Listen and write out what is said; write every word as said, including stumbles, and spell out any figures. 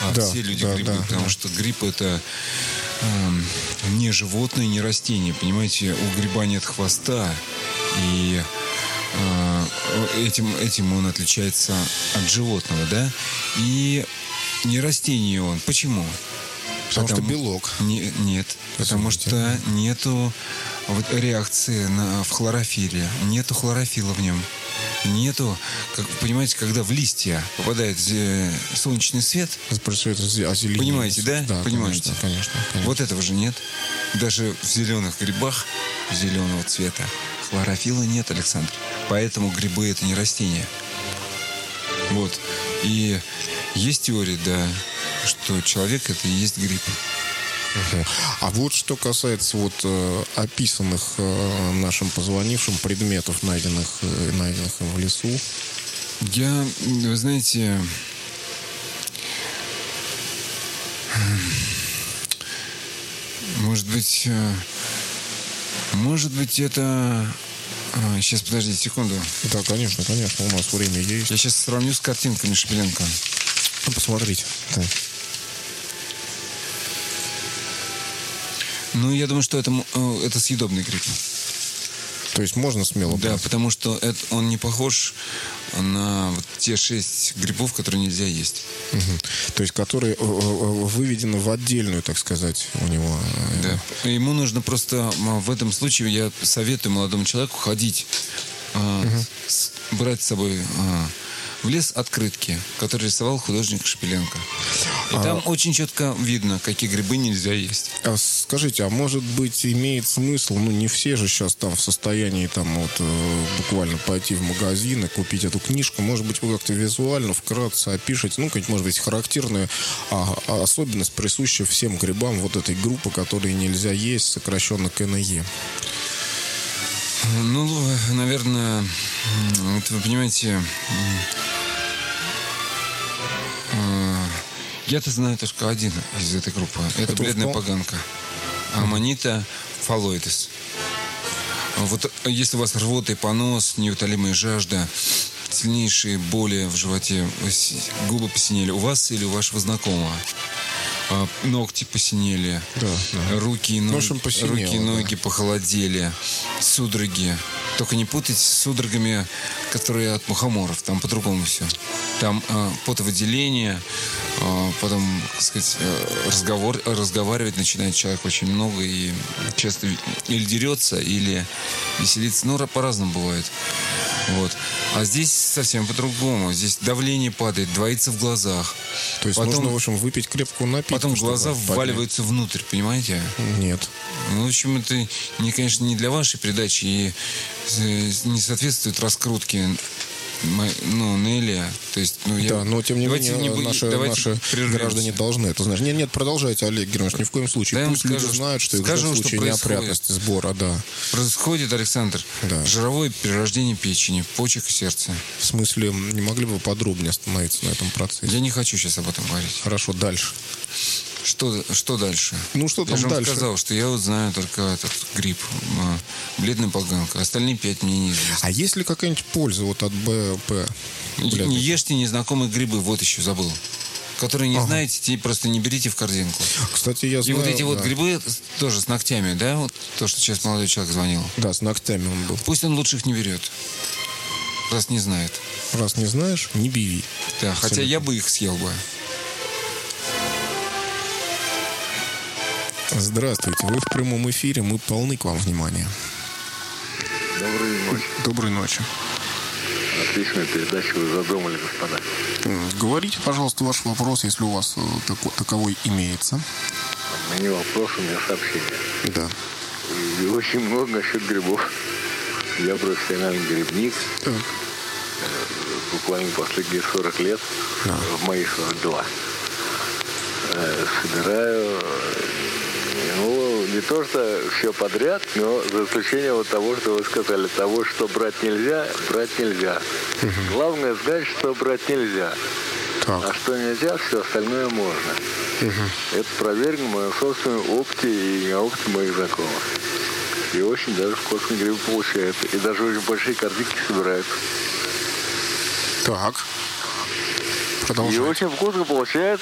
а Да, все люди да, грибы, да, потому да. что гриб это э, не животное, не растение, понимаете, у гриба нет хвоста, и э, этим, этим он отличается от животного, да, и не растение он. Почему? Потому, потому что белок. Не, нет, потому что нету вот реакции на, в хлорофиле, нету хлорофила в нем. Нету, как вы понимаете, когда в листья попадает э, солнечный свет, понимаете, да? Да, понимаете? Конечно, конечно, конечно. Вот этого же нет. Даже в зеленых грибах зеленого цвета хлорофила нет, Александр. Поэтому грибы это не растения. Вот. И есть теория, да, что человек это и есть гриб. Угу. А вот что касается вот э, описанных э, нашим позвонившим предметов, найденных, э, найденных им в лесу. Я, вы знаете, может быть, э, может быть это... Сейчас, подождите секунду. Да, конечно, конечно, у нас время есть. Я сейчас сравню с картинками Шпиленко. Ну, посмотрите. Да. Ну, я думаю, что это, это съедобный гриб. То есть можно смело Да, брать? потому что это, он не похож на вот те шесть грибов, которые нельзя есть. Угу. То есть которые выведены в отдельную, так сказать, у него... Да. Ему нужно просто... В этом случае я советую молодому человеку ходить, угу. с, брать с собой... в лес открытки, который рисовал художник Шпиленко. И а... там очень четко видно, какие грибы нельзя есть. А скажите, а может быть имеет смысл, ну не все же сейчас там в состоянии там вот э, буквально пойти в магазин и купить эту книжку, может быть вы как-то визуально вкратце опишите, ну какая-нибудь, может быть, характерная а, а особенность, присущая всем грибам вот этой группы, которые нельзя есть, сокращенно ка эн е? Ну, наверное, вот вы понимаете, я-то знаю только один из этой группы. Это, Это бледная кто? Поганка. Аманита фалоидес. Вот если у вас рвота и понос, неутолимая жажда, сильнейшие боли в животе, губы посинели у вас или у вашего знакомого, ногти посинели, да, да. руки и ноги, руки и ноги да. похолодели, судороги. Только не путать с судорогами, которые от мухоморов. Там по-другому все. Там э, потовыделение, э, потом, так сказать, э, разговор, разговаривать начинает человек очень много и часто или дерется, или веселится. Ну, по-разному бывает. Вот. А здесь совсем по-другому. Здесь давление падает, двоится в глазах. То есть потом, нужно, в общем, выпить крепкую напитку. Потом глаза вваливаются внутрь, понимаете? Нет. Ну, в общем, это, не, конечно, не для вашей передачи и не соответствует раскрутке, ну, Нелли. То есть, ну, я... Да, но тем не давайте менее не наши, наши граждане должны это знать. Нет, нет, продолжайте, Олег Германович, ни в коем случае. Да, Пусть скажу, люди знают, что их скажу, в случае неопрятности сбора, да. Происходит, Александр, да. жировое перерождение печени, почек и сердца. В смысле, не могли бы подробнее остановиться на этом процессе? Я не хочу сейчас об этом говорить. Хорошо, дальше. Что, что дальше? Ну, что там я же дальше? Я сказал, что я вот знаю только этот гриб, бледная поганка. Остальные пять мне неизвестны. А есть ли какая-нибудь польза вот от БП? Не, не ешьте незнакомые грибы, вот еще забыл. Которые не ага. знаете, те просто не берите в корзинку. Кстати, я знаю... И вот эти да. вот грибы тоже с ногтями, да? Вот то, что сейчас молодой человек звонил. Да, с ногтями он был. Пусть он лучше их не берет. Раз не знает. Раз не знаешь, не бери. Да, абсолютно. Хотя я бы их съел бы. Здравствуйте, вы в прямом эфире, мы полны к вам внимания. Доброй ночи. Доброй ночи. Отличная передача вы задумали, господа. Говорите, пожалуйста, ваш вопрос, если у вас тако, таковой имеется. У меня вопрос, у меня сообщение. Да. И очень много насчет грибов. Я профессиональный грибник. Так. Буквально последние сорок лет, да. в мои сорок два. Собираю... Ну, не то, что все подряд, но за исключением вот того, что вы сказали, того, что брать нельзя, брать нельзя. Угу. Главное знать, что брать нельзя. Так. А что нельзя, все остальное можно. Угу. Это проверено в моем собственном опыте и на опыте моих знакомых. И очень даже вкусные грибы получаются. И даже очень большие корзинки собирают. Так. И очень вкусно получается.